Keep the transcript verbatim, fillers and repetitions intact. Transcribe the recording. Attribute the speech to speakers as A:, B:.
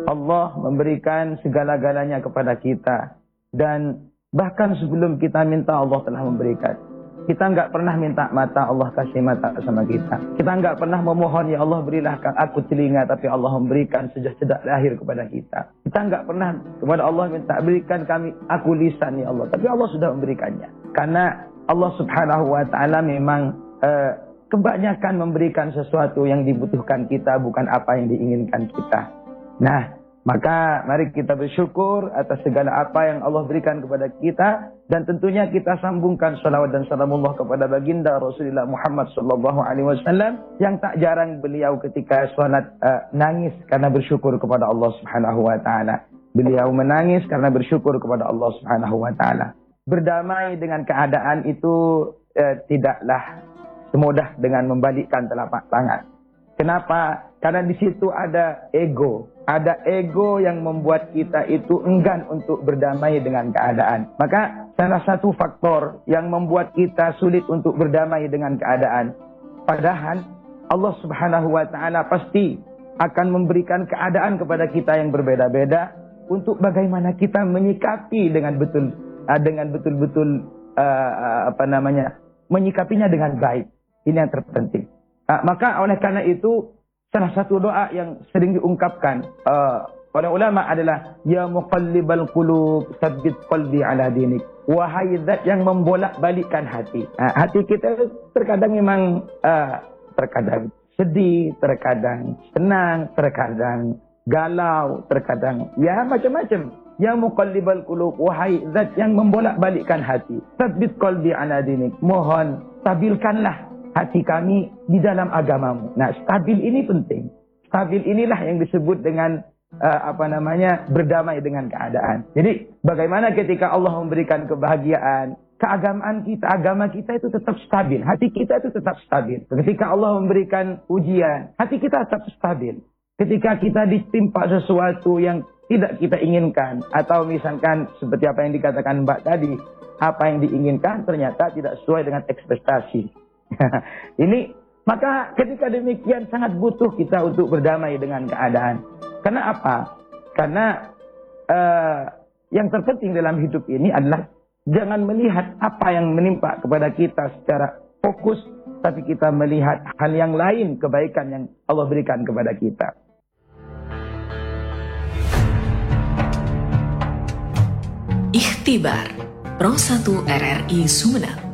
A: Allah memberikan segala-galanya kepada kita. Dan bahkan sebelum kita minta, Allah telah memberikan. Kita enggak pernah minta mata, Allah kasih mata sama kita. Kita enggak pernah memohon, ya Allah berilah aku telinga, tapi Allah memberikan sejak sejak lahir kepada kita. Kita enggak pernah kepada Allah minta, berikan kami aku lisan, ya Allah. Tapi Allah sudah memberikannya. Karena Allah subhanahu wa ta'ala memang uh, kebanyakan memberikan sesuatu yang dibutuhkan kita, bukan apa yang diinginkan kita. Nah, maka mari kita bersyukur atas segala apa yang Allah berikan kepada kita. Dan tentunya kita sambungkan salawat dan salamullah kepada baginda Rasulullah Muhammad sallallahu alaihi wasallam. Yang tak jarang beliau ketika salat uh, nangis karena bersyukur kepada Allah subhanahu wa ta'ala. Beliau menangis karena bersyukur kepada Allah subhanahu wa ta'ala. Berdamai dengan keadaan itu uh, tidaklah semudah dengan membalikkan telapak tangan. Kenapa? Karena di situ ada ego. Ada ego yang membuat kita itu enggan untuk berdamai dengan keadaan. Maka salah satu faktor yang membuat kita sulit untuk berdamai dengan keadaan. Padahal Allah subhanahu wa ta'ala pasti akan memberikan keadaan kepada kita yang berbeda-beda. Untuk bagaimana kita menyikapi dengan betul, dengan betul-betul uh, apa namanya, menyikapinya dengan baik. Ini yang terpenting. Uh, maka oleh karena itu, salah satu doa yang sering diungkapkan uh, oleh ulama adalah ya muqallibal qulub tsabbit qalbi ala dinik. Wahai zat yang membolak-balikkan hati. Uh, hati kita terkadang memang uh, terkadang sedih, terkadang senang, terkadang galau, terkadang ya macam-macam. Ya muqallibal qulub, wahai zat yang membolak-balikkan hati. Tsabbit qalbi ala dinik. Mohon stabilkanlah hati kami di dalam agamamu. Nah, stabil ini penting. Stabil inilah yang disebut dengan uh, apa namanya berdamai dengan keadaan. Jadi, bagaimana ketika Allah memberikan kebahagiaan, keagamaan kita, agama kita itu tetap stabil. Hati kita itu tetap stabil. Ketika Allah memberikan ujian, hati kita tetap stabil. Ketika kita ditimpa sesuatu yang tidak kita inginkan, atau misalkan seperti apa yang dikatakan Mbak tadi, apa yang diinginkan ternyata tidak sesuai dengan ekspektasi. Ini, maka ketika demikian sangat butuh kita untuk berdamai dengan keadaan. Karena apa? Karena uh, yang terpenting dalam hidup ini adalah jangan melihat apa yang menimpa kepada kita secara fokus, tapi kita melihat hal yang lain, kebaikan yang Allah berikan kepada kita.
B: Ikhtibar Pro satu R R I Sumeneb.